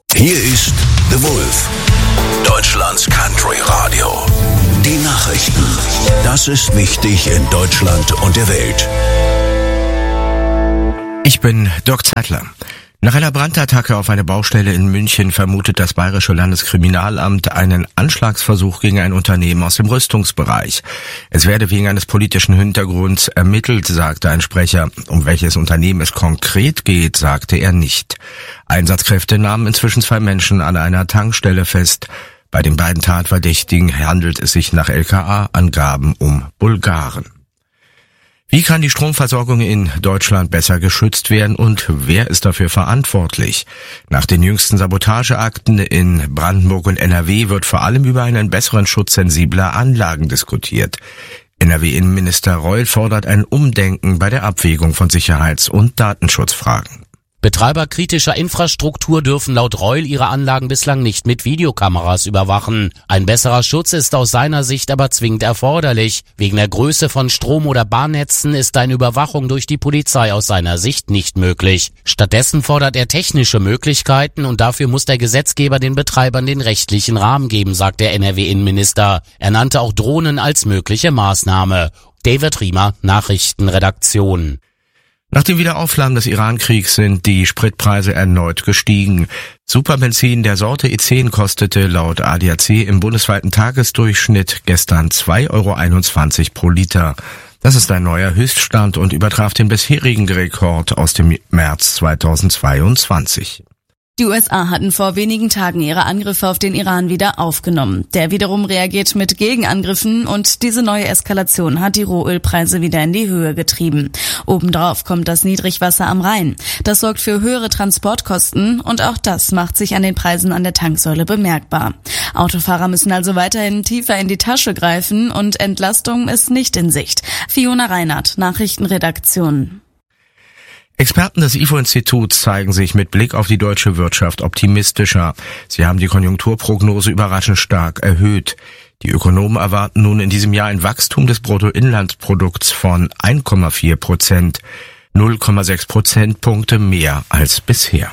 Hier ist The Wolf, Deutschlands Country Radio. Die Nachrichten. Das ist wichtig in Deutschland und der Welt. Ich bin Dirk Zeitler. Nach einer Brandattacke auf eine Baustelle in München vermutet das Bayerische Landeskriminalamt einen Anschlagsversuch gegen ein Unternehmen aus dem Rüstungsbereich. Es werde wegen eines politischen Hintergrunds ermittelt, sagte ein Sprecher. Um welches Unternehmen es konkret geht, sagte er nicht. Einsatzkräfte nahmen inzwischen 2 Menschen an einer Tankstelle fest. Bei den beiden Tatverdächtigen handelt es sich nach LKA-Angaben um Bulgaren. Wie kann die Stromversorgung in Deutschland besser geschützt werden und wer ist dafür verantwortlich? Nach den jüngsten Sabotageakten in Brandenburg und NRW wird vor allem über einen besseren Schutz sensibler Anlagen diskutiert. NRW-Innenminister Reul fordert ein Umdenken bei der Abwägung von Sicherheits- und Datenschutzfragen. Betreiber kritischer Infrastruktur dürfen laut Reul ihre Anlagen bislang nicht mit Videokameras überwachen. Ein besserer Schutz ist aus seiner Sicht aber zwingend erforderlich. Wegen der Größe von Strom- oder Bahnnetzen ist eine Überwachung durch die Polizei aus seiner Sicht nicht möglich. Stattdessen fordert er technische Möglichkeiten und dafür muss der Gesetzgeber den Betreibern den rechtlichen Rahmen geben, sagt der NRW-Innenminister. Er nannte auch Drohnen als mögliche Maßnahme. David Riemer, Nachrichtenredaktion. Nach dem Wiederaufflammen des Iran-Kriegs sind die Spritpreise erneut gestiegen. Superbenzin der Sorte E10 kostete laut ADAC im bundesweiten Tagesdurchschnitt gestern 2,21 € pro Liter. Das ist ein neuer Höchststand und übertraf den bisherigen Rekord aus dem März 2022. Die USA hatten vor wenigen Tagen ihre Angriffe auf den Iran wieder aufgenommen. Der wiederum reagiert mit Gegenangriffen und diese neue Eskalation hat die Rohölpreise wieder in die Höhe getrieben. Obendrauf kommt das Niedrigwasser am Rhein. Das sorgt für höhere Transportkosten und auch das macht sich an den Preisen an der Tanksäule bemerkbar. Autofahrer müssen also weiterhin tiefer in die Tasche greifen und Entlastung ist nicht in Sicht. Fiona Reinhardt, Nachrichtenredaktion. Experten des IFO-Instituts zeigen sich mit Blick auf die deutsche Wirtschaft optimistischer. Sie haben die Konjunkturprognose überraschend stark erhöht. Die Ökonomen erwarten nun in diesem Jahr ein Wachstum des Bruttoinlandsprodukts von 1,4%, 0,6 Prozentpunkte mehr als bisher.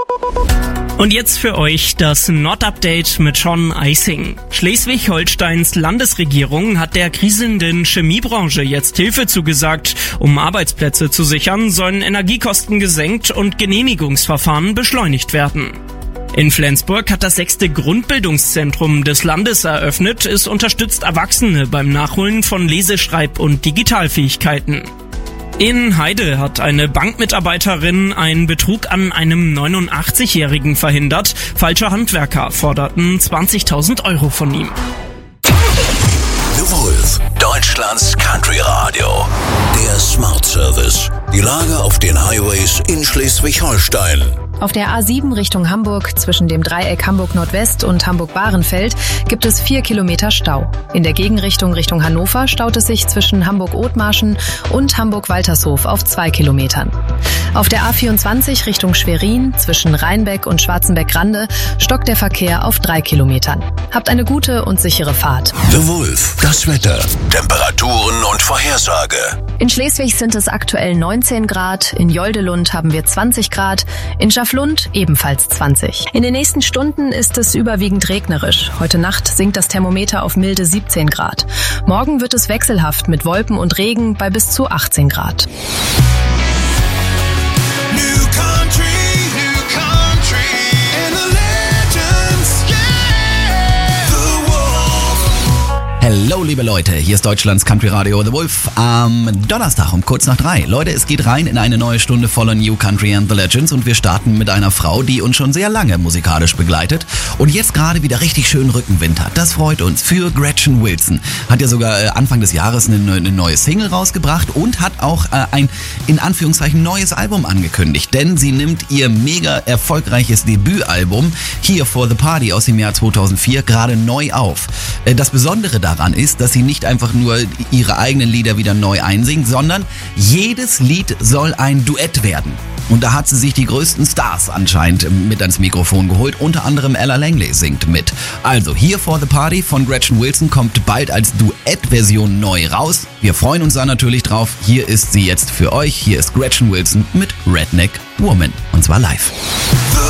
Und jetzt für euch das Nord-Update mit Sean Eising. Schleswig-Holsteins Landesregierung hat der kriselnden Chemiebranche jetzt Hilfe zugesagt. Um Arbeitsplätze zu sichern, sollen Energiekosten gesenkt und Genehmigungsverfahren beschleunigt werden. In Flensburg hat das 6. Grundbildungszentrum des Landes eröffnet. Es unterstützt Erwachsene beim Nachholen von Leseschreib- und Digitalfähigkeiten. In Heide hat eine Bankmitarbeiterin einen Betrug an einem 89-Jährigen verhindert. Falsche Handwerker forderten 20.000 € von ihm. The Wolf, Deutschlands Country Radio. Der Smart Service. Die Lage auf den Highways in Schleswig-Holstein. Auf der A7 Richtung Hamburg zwischen dem Dreieck Hamburg-Nordwest und Hamburg-Bahrenfeld gibt es 4 Kilometer Stau. In der Gegenrichtung Richtung Hannover staut es sich zwischen Hamburg-Othmarschen und Hamburg-Waltershof auf 2 Kilometern. Auf der A24 Richtung Schwerin zwischen Rheinbeck und Schwarzenbeck-Grande stockt der Verkehr auf 3 Kilometern. Habt eine gute und sichere Fahrt. The Wolf, das Wetter, Temperaturen und Vorhersage. In Schleswig sind es aktuell 19 Grad, in Joldelund haben wir 20 Grad, in Schafflund ebenfalls 20. In den nächsten Stunden ist es überwiegend regnerisch. Heute Nacht sinkt das Thermometer auf milde 17 Grad. Morgen wird es wechselhaft mit Wolken und Regen bei bis zu 18 Grad. Hallo liebe Leute, hier ist Deutschlands Country Radio The Wolf am Donnerstag um kurz nach 3. Leute, es geht rein in eine neue Stunde voller New Country and the Legends und wir starten mit einer Frau, die uns schon sehr lange musikalisch begleitet und jetzt gerade wieder richtig schön Rückenwind hat. Das freut uns. Für Gretchen Wilson. Hat ja sogar Anfang des Jahres eine neue Single rausgebracht und hat auch ein, in Anführungszeichen, neues Album angekündigt. Denn sie nimmt ihr mega erfolgreiches Debütalbum Here for the Party aus dem Jahr 2004 gerade neu auf. Das Besondere daran ist, dass sie nicht einfach nur ihre eigenen Lieder wieder neu einsingt, sondern jedes Lied soll ein Duett werden. Und da hat sie sich die größten Stars anscheinend mit ans Mikrofon geholt. Unter anderem Ella Langley singt mit. Also Here for the Party von Gretchen Wilson kommt bald als Duettversion neu raus. Wir freuen uns da natürlich drauf. Hier ist sie jetzt für euch. Hier ist Gretchen Wilson mit Redneck Woman. Und zwar live.